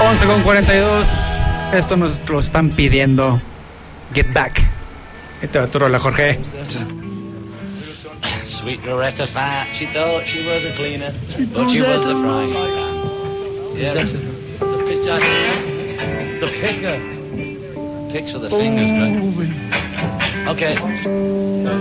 11:42. Esto nos lo están pidiendo. Get Back. Esta es tu rola, Jorge. Sweet Loretta Fat, she thought she was a cleaner, but she was a frying pan. Yeah, the picture. The picker. Picks with the fingers, right? Okay.